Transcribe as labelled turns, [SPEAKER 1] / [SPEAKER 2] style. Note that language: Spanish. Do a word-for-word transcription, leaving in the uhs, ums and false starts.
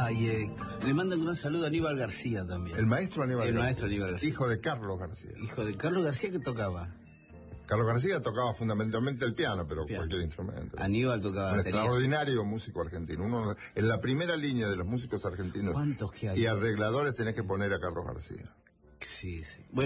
[SPEAKER 1] Ay, eh, le mandan un gran saludo a Aníbal García también.
[SPEAKER 2] El maestro Aníbal
[SPEAKER 1] El
[SPEAKER 2] García.
[SPEAKER 1] maestro Aníbal García.
[SPEAKER 2] Hijo de Carlos García.
[SPEAKER 1] Hijo de Carlos García, que tocaba.
[SPEAKER 2] Carlos García tocaba fundamentalmente el piano, pero
[SPEAKER 1] Piano.
[SPEAKER 2] cualquier instrumento.
[SPEAKER 1] Aníbal tocaba
[SPEAKER 2] Un
[SPEAKER 1] batería.
[SPEAKER 2] extraordinario músico argentino. Uno, en la primera línea de los músicos argentinos
[SPEAKER 1] ¿Cuántos que hay?
[SPEAKER 2] y arregladores tenés que poner a Carlos García.
[SPEAKER 1] Sí, sí. Bueno.